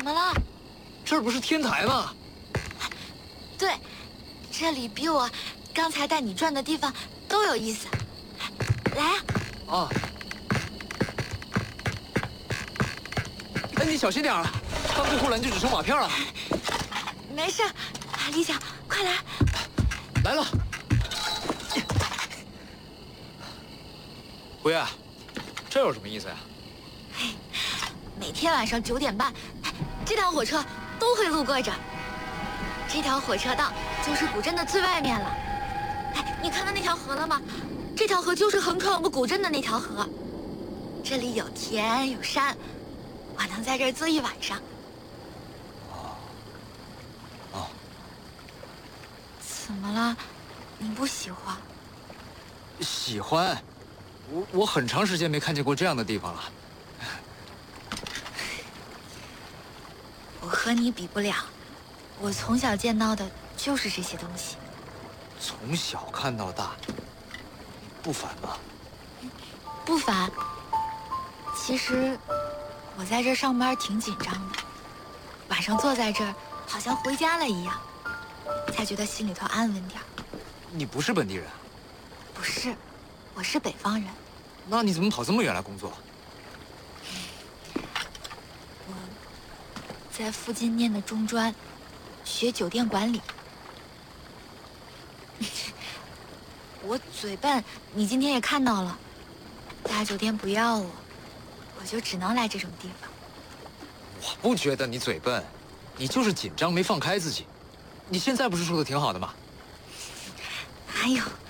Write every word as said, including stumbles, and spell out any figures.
怎么了？ 这儿不是天台吗？ 对，这里比我刚才带你转的地方都有意思。来啊！ 啊！哎，你小心点啊！翻过护栏就只剩瓦片了。 没事，李想，快来！ 来了。胡爷，这有什么意思呀？ 每天晚上九点半，这趟火车都会路过这儿。这条火车道就是古镇的最外面了。哎，你看到那条河了吗？这条河就是横穿我们古镇的那条河。这里有田有山，我能在这儿坐一晚上。 哦。哦。 怎么了？你不喜欢？ 喜欢。我我很长时间没看见过这样的地方了。 我和你比不了，我从小见到的就是这些东西。 从小看到大，你不烦吗？ 不烦。其实我在这儿上班挺紧张的，晚上坐在这儿好像回家了一样，才觉得心里头安稳点儿。 你不是本地人？ 不是，我是北方人。 那你怎么跑这么远来工作？ 我在附近念的中专，学酒店管理。我嘴笨，你今天也看到了，大酒店不要我，我就只能来这种地方。 我不觉得你嘴笨，你就是紧张没放开自己。你现在不是说的挺好的吗？ 哪有？